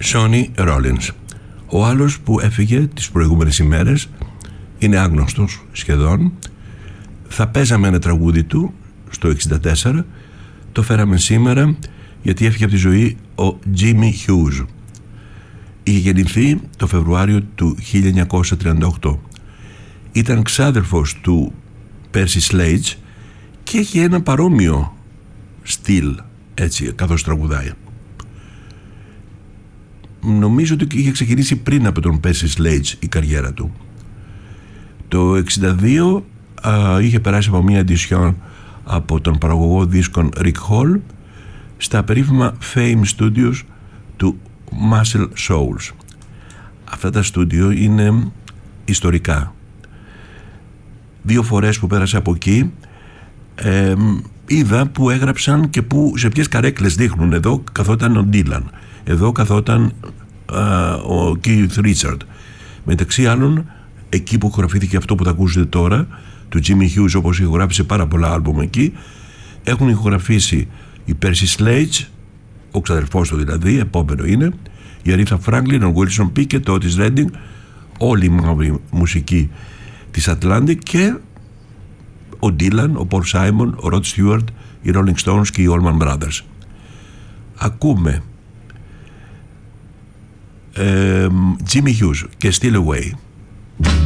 Sonny Rollins. Ο άλλος που έφυγε τις προηγούμενες ημέρες είναι άγνωστος σχεδόν. Θα παίζαμε ένα τραγούδι του στο 1964, το φέραμε σήμερα γιατί έφυγε από τη ζωή ο Jimmy Hughes. Είχε γεννηθεί το Φεβρουάριο του 1938. Ήταν ξάδερφος του Percy Sledge και έχει ένα παρόμοιο στυλ, έτσι, καθώς τραγουδάει. Νομίζω ότι είχε ξεκινήσει πριν από τον Percy Sledge η καριέρα του. Το 1962 είχε περάσει από μια edition από τον παραγωγό δίσκων Rick Hall στα περίφημα Fame Studios του Muscle Shoals. Αυτά τα στούντιο είναι ιστορικά. 2 φορές που πέρασε από εκεί είδα που έγραψαν και που, σε ποιες καρέκλες δείχνουν. Εδώ καθόταν ο Dylan, εδώ καθόταν ο Keith Richard. Μεταξύ άλλων, εκεί που ηχογραφήθηκε αυτό που θα ακούσετε τώρα, του Jimmy Hughes, όπως ηχογράφησε πάρα πολλά άλμπουμ εκεί, έχουν ηχογραφήσει η Percy Sledge, ο ξαδερφός του δηλαδή, επόμενο είναι, η Aretha Franklin, ο Wilson Pickett, ο Otis Redding, όλη η μαύρη μουσική της Atlantic και ο Dylan, ο Paul Simon, ο Rod Stewart, οι Rolling Stones και οι Allman Brothers. Ακούμε Jimmy Hughes και Still Away.